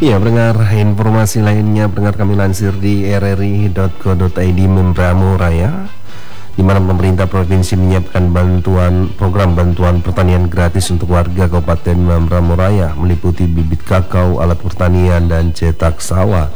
Ya, pendengar, informasi lainnya pendengar kami lansir di rri.co.id Membramo Raya, di mana pemerintah provinsi menyiapkan program bantuan pertanian gratis untuk warga Kabupaten Membramo Raya, meliputi bibit kakao, alat pertanian, dan cetak sawah.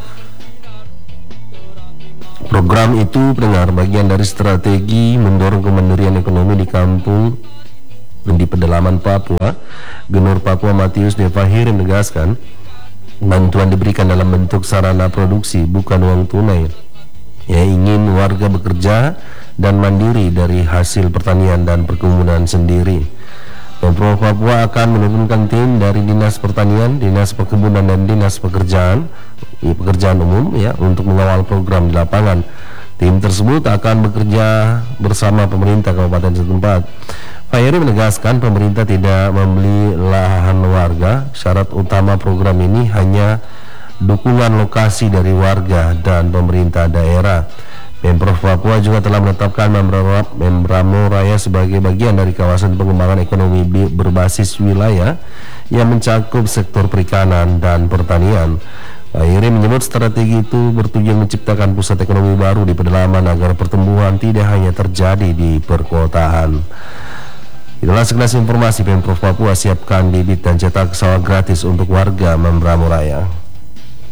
Program itu pendengar bagian dari strategi mendorong kemandirian ekonomi di kampung di pedalaman Papua. Gubernur Papua Matius Devahir menegaskan bantuan diberikan dalam bentuk sarana produksi, bukan uang tunai. Ya, ingin warga bekerja dan mandiri dari hasil pertanian dan perkebunan sendiri. Pemprov Papua akan menurunkan tim dari Dinas Pertanian, Dinas Perkebunan, dan Dinas Pekerjaan Umum ya untuk mengawal program di lapangan. Tim tersebut akan bekerja bersama pemerintah kabupaten setempat. Fahiri menegaskan pemerintah tidak membeli lahan warga. Syarat utama program ini hanya dukungan lokasi dari warga dan pemerintah daerah. Pemprov Papua juga telah menetapkan Membramo Raya sebagai bagian dari kawasan pengembangan ekonomi berbasis wilayah yang mencakup sektor perikanan dan pertanian. Fahiri menyebut strategi itu bertujuan menciptakan pusat ekonomi baru di pedalaman agar pertumbuhan tidak hanya terjadi di perkotaan. Itulah sekilas informasi Pemprov Papua siapkan bibit dan cetak sawah gratis untuk warga Membramo Raya.